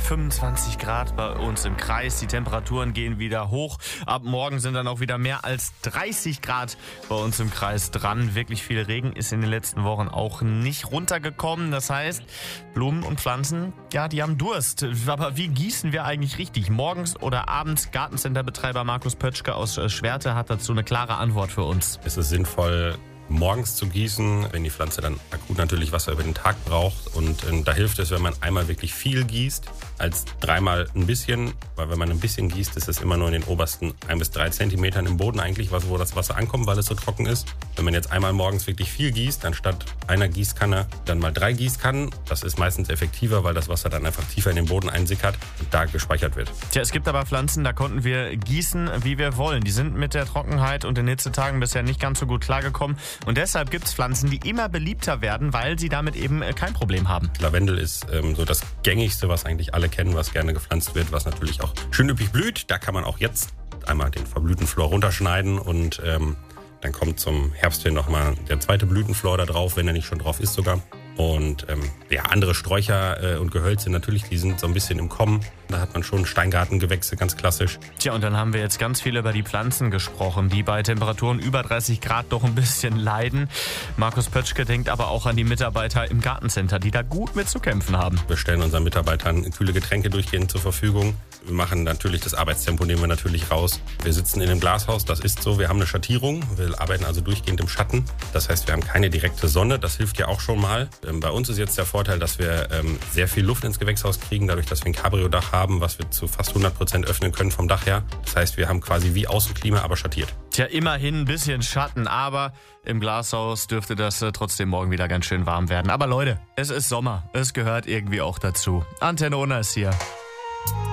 25 Grad bei uns im Kreis. Die Temperaturen gehen wieder hoch. Ab morgen sind dann auch wieder mehr als 30 Grad bei uns im Kreis dran. Wirklich viel Regen ist in den letzten Wochen auch nicht runtergekommen. Das heißt, Blumen und Pflanzen, ja, die haben Durst. Aber wie gießen wir eigentlich richtig? Morgens oder abends? Gartencenterbetreiber Markus Pötschke aus Schwerte hat dazu eine klare Antwort für uns. Es ist sinnvoll, morgens zu gießen, wenn die Pflanze dann akut natürlich Wasser über den Tag braucht. Und da hilft es, wenn man einmal wirklich viel gießt, als dreimal ein bisschen. Weil wenn man ein bisschen gießt, ist es immer nur in den obersten 1 bis 3 Zentimetern im Boden eigentlich, wo das Wasser ankommt, weil es so trocken ist. Wenn man jetzt einmal morgens wirklich viel gießt, anstatt einer Gießkanne dann mal 3 Gießkannen, das ist meistens effektiver, weil das Wasser dann einfach tiefer in den Boden einsickert und da gespeichert wird. Tja, es gibt aber Pflanzen, da konnten wir gießen, wie wir wollen. Die sind mit der Trockenheit und den Hitzetagen bisher nicht ganz so gut klargekommen. Und deshalb gibt es Pflanzen, die immer beliebter werden, weil sie damit eben kein Problem haben. Lavendel ist so das gängigste, was eigentlich alle kennen, was gerne gepflanzt wird, was natürlich auch schön üppig blüht. Da kann man auch jetzt einmal den verblühten Flor runterschneiden und dann kommt zum Herbst hin nochmal der zweite Blütenflor da drauf, wenn er nicht schon drauf ist sogar. Und andere Sträucher und Gehölze natürlich, die sind so ein bisschen im Kommen. Da hat man schon Steingartengewächse, ganz klassisch. Tja, und dann haben wir jetzt ganz viel über die Pflanzen gesprochen, die bei Temperaturen über 30 Grad doch ein bisschen leiden. Markus Pötschke denkt aber auch an die Mitarbeiter im Gartencenter, die da gut mit zu kämpfen haben. Wir stellen unseren Mitarbeitern kühle Getränke durchgehend zur Verfügung. Wir machen natürlich das Arbeitstempo, nehmen wir natürlich raus. Wir sitzen in einem Glashaus, das ist so. Wir haben eine Schattierung, wir arbeiten also durchgehend im Schatten. Das heißt, wir haben keine direkte Sonne, das hilft ja auch schon mal. Bei uns ist jetzt der Vorteil, dass wir sehr viel Luft ins Gewächshaus kriegen, dadurch, dass wir ein Cabrio-Dach haben, was wir zu fast 100% öffnen können vom Dach her. Das heißt, wir haben quasi wie Außenklima, aber schattiert. Tja, immerhin ein bisschen Schatten, aber im Glashaus dürfte das trotzdem morgen wieder ganz schön warm werden. Aber Leute, es ist Sommer, es gehört irgendwie auch dazu. Antenne Unna ist hier.